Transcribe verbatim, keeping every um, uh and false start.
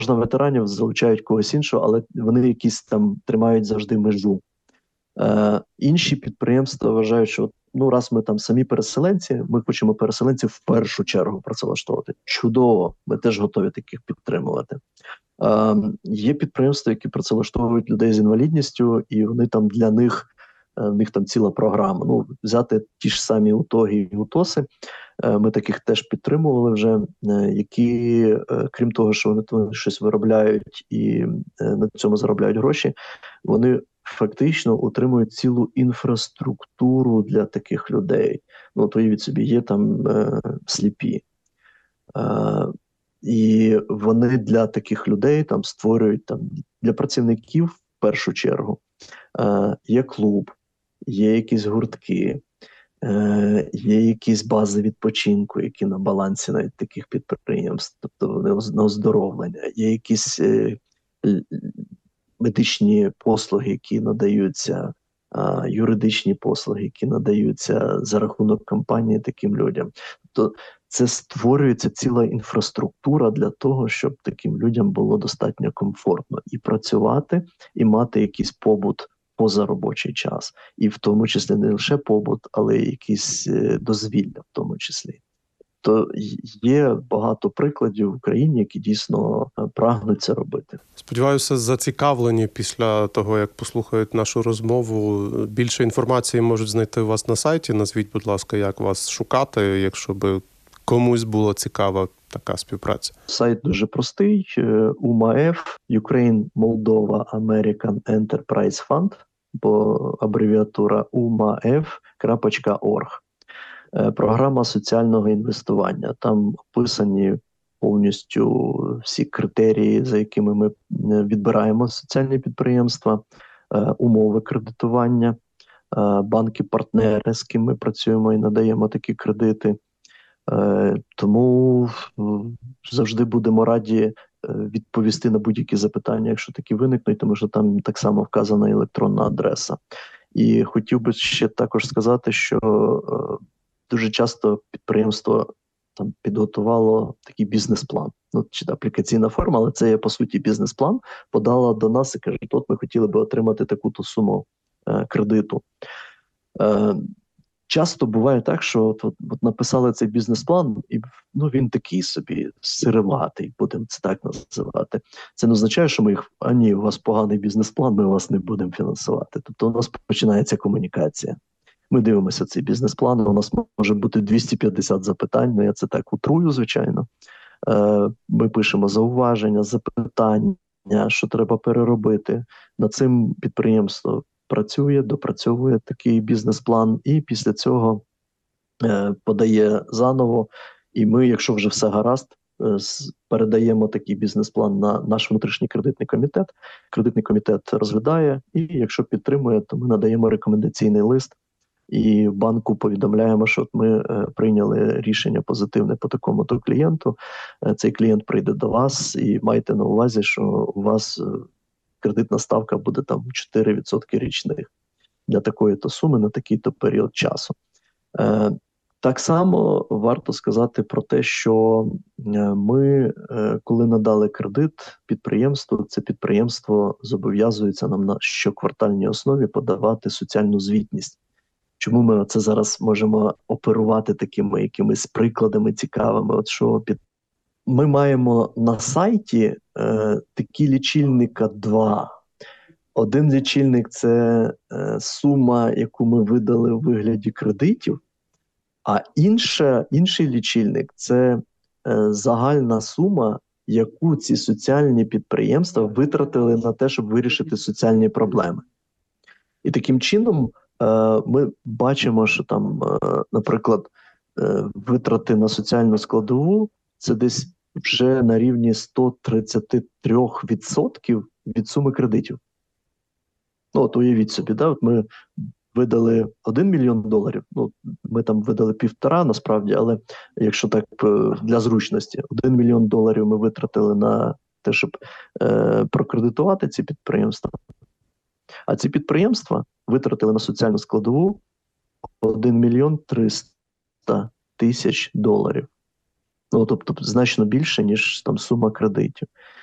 можна ветеранів, залучають когось іншого, але вони якісь там тримають завжди межу. Е, інші підприємства вважають, що ну раз ми там самі переселенці, ми хочемо переселенців в першу чергу працевлаштовувати. Чудово, ми теж готові таких підтримувати. Е, є підприємства, які працевлаштовують людей з інвалідністю, і вони там для них, е, в них там ціла програма. Ну, взяти ті ж самі УТОГи і УТОСи, е, ми таких теж підтримували вже, е, які, е, крім того, що вони, вони щось виробляють і е, на цьому заробляють гроші, вони фактично утримують цілу інфраструктуру для таких людей. Ну, от уявіть собі, є там е, сліпі. Е, і вони для таких людей там створюють там для працівників в першу чергу. Е, є клуб, є якісь гуртки, е, є якісь бази відпочинку, які на балансі навіть таких підприємств, тобто вони на оздоровлення, є якісь е, медичні послуги, які надаються, а, юридичні послуги, які надаються за рахунок компанії таким людям. Тобто це створюється ціла інфраструктура для того, щоб таким людям було достатньо комфортно і працювати, і мати якийсь побут поза робочий час. І в тому числі не лише побут, але й якісь е, дозвілля в тому числі. То є багато прикладів в Україні, які дійсно е, прагнуть це робити. Сподіваюся, зацікавлені після того, як послухають нашу розмову. Більше інформації можуть знайти у вас на сайті. Назвіть, будь ласка, як вас шукати, якщо би комусь була цікава така співпраця. Сайт дуже простий. УМАЕФ, Ukraine Moldova American Enterprise Fund, бо абревіатура умаеф крапка орг. Програма соціального інвестування. Там описані повністю всі критерії, за якими ми відбираємо соціальні підприємства, умови кредитування, банки-партнери, з ким ми працюємо і надаємо такі кредити. Тому завжди будемо раді відповісти на будь-які запитання, якщо такі виникнуть, тому що там так само вказана електронна адреса. І хотів би ще також сказати, що дуже часто підприємство там підготувало такий бізнес-план. Ну, чи аплікаційна форма, але це є, по суті, бізнес-план, подала до нас і каже, от ми хотіли би отримати таку-то суму е, кредиту. Е, часто буває так, що от, от, от написали цей бізнес-план, і ну, він такий собі сируватий, будемо це так називати. Це не означає, що ми їх, а ні, у вас поганий бізнес-план, ми вас не будемо фінансувати. Тобто у нас починається комунікація. Ми дивимося цей бізнес-план, у нас може бути двісті п'ятдесят запитань, ну я це так утрую, звичайно. Ми пишемо зауваження, запитання, що треба переробити. Над цим підприємство працює, допрацьовує такий бізнес-план і після цього подає заново. І ми, якщо вже все гаразд, передаємо такий бізнес-план на наш внутрішній кредитний комітет. Кредитний комітет розглядає і якщо підтримує, то ми надаємо рекомендаційний лист. І банку повідомляємо, що ми е, прийняли рішення позитивне по такому-то клієнту. Е, цей клієнт прийде до вас і майте на увазі, що у вас е, кредитна ставка буде там чотири відсотки річних для такої-то суми на такий-то період часу. Е, так само варто сказати про те, що ми, е, коли надали кредит підприємству, це підприємство зобов'язується нам на щоквартальній основі подавати соціальну звітність. Чому ми це зараз можемо оперувати такими якимись прикладами цікавими? От що під... Ми маємо на сайті е, такі лічильника два. Один лічильник – це е, сума, яку ми видали у вигляді кредитів, а інше, інший лічильник – це е, загальна сума, яку ці соціальні підприємства витратили на те, щоб вирішити соціальні проблеми. І таким чином ми бачимо, що там, наприклад, витрати на соціальну складову – це десь вже на рівні сто тридцять три відсотки від суми кредитів. Ну, от уявіть собі, да? От ми видали один мільйон доларів, ну, ми там видали півтора насправді, але якщо так для зручності, один мільйон доларів ми витратили на те, щоб е, прокредитувати ці підприємства. А ці підприємства витратили на соціальну складову один мільйон триста тисяч доларів. Ну, тобто, значно більше, ніж там сума кредитів.